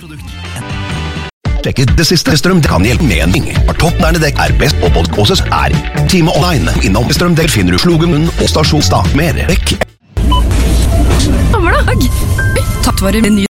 Sjekk ut det siste strøm, det kan hjelpe med en ting. Toppnærende dekk er best, og podkåses er Time online. Innom strømdekk finner du Slogen og Stasjonsstad. Mer dekk. Sommerdag! Tatt vare med ny